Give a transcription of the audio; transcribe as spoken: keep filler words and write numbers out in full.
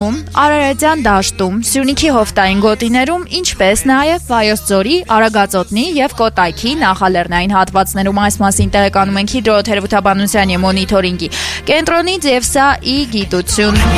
Ղարաբաղում, Արարատյան դաշտում, Սյունիքի հովտային գոտիներում, ինչպես նաև Վայոց ձորի, Արագածոտնի և Կոտայքի նախալեռնային հատվածներում։ Այս մասին տեղեկանում ենք հիդրոթերապևտաբանության և մոնիտորինգի կենտրոնից, եւ սա ի գիտություն։